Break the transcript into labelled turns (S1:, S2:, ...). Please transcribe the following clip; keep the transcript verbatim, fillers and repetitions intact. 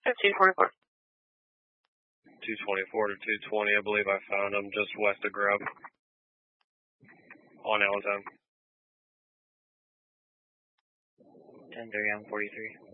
S1: two twenty-four.
S2: two twenty-four to two twenty, I believe I found them just west of Grub. On Allentown.
S1: ten thirty, I'm forty-three.